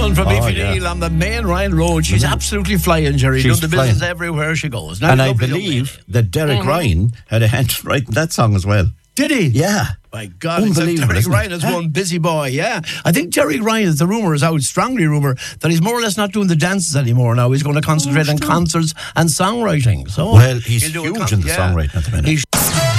woman from Ify yeah. Neal on the main Ryan Road. She's absolutely flying, Jerry. She's Doing the business flying. everywhere she goes. Now, And I lovely, believe lovely. that Derek Ryan had a hand in writing that song as well. Did he? Yeah. My God, Unbelievable, Derek isn't it? Ryan is Huh? one busy boy, yeah. I think Derek Ryan, the rumour is out, strongly rumour, that he's more or less not doing the dances anymore now. He's going to concentrate on concerts and songwriting. So Well, he's he'll do a huge in the songwriting at the minute. He